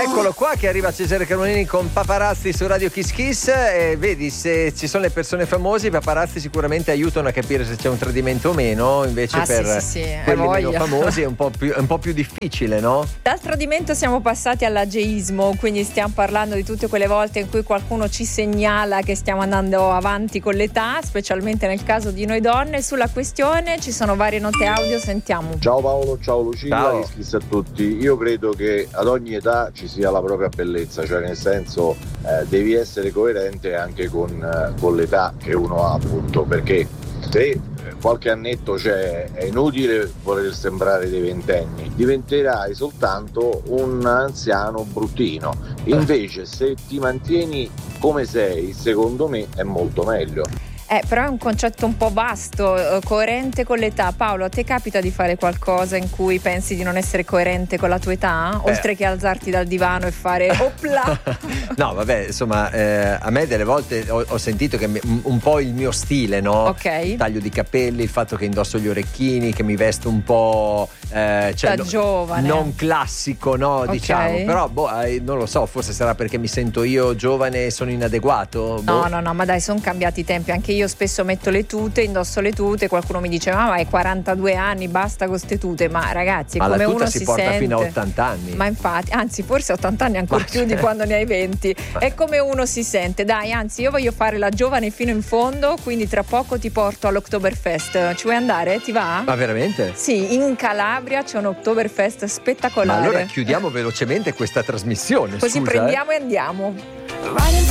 Eccolo qua che arriva Cesare Carolini con Paparazzi su Radio Kiss Kiss, e vedi, se ci sono le persone famose, i paparazzi sicuramente aiutano a capire se c'è un tradimento o meno, invece sì, quelli meno famosi è un po' più difficile, no? Dal tradimento siamo passati all'ageismo, quindi stiamo parlando di tutte quelle volte in cui qualcuno ci segnala che stiamo andando avanti con l'età, specialmente nel caso di noi donne. Sulla questione ci sono varie note audio, sentiamo. Ciao Paolo, ciao Lucia, ciao. Kiss Kiss a tutti. Io credo che ad ogni età ci sia la propria bellezza, cioè nel senso devi essere coerente anche con l'età che uno ha, appunto, perché se qualche annetto c'è, è inutile voler sembrare dei ventenni, diventerai soltanto un anziano bruttino. Invece se ti mantieni come sei, secondo me è molto meglio. Però è un concetto un po' vasto, coerente con l'età. Paolo, a te capita di fare qualcosa in cui pensi di non essere coerente con la tua età? Oltre che alzarti dal divano e fare opla? No, vabbè, insomma, a me delle volte ho sentito che un po' il mio stile, no? Ok. Il taglio di capelli, il fatto che indosso gli orecchini, che mi vesto un po' da giovane. Non classico, no? Okay. Diciamo. Però non lo so, forse sarà perché mi sento io giovane e sono inadeguato. No, ma dai, sono cambiati i tempi. Anche io spesso metto le tute, indosso le tute, qualcuno mi dice ma hai 42 anni, basta con ste tute. Ma ragazzi, ma come la tuta uno si porta sente fino a 80 anni. Ma infatti, anzi forse a 80 anni ancora più di quando ne hai 20. È come uno si sente. Dai, anzi io voglio fare la giovane fino in fondo, quindi tra poco ti porto all'Oktoberfest. Ci vuoi andare? Ti va? Ma veramente? Sì, in Calabria c'è un Oktoberfest spettacolare. Ma allora chiudiamo velocemente questa trasmissione. Così scusa, prendiamo e andiamo.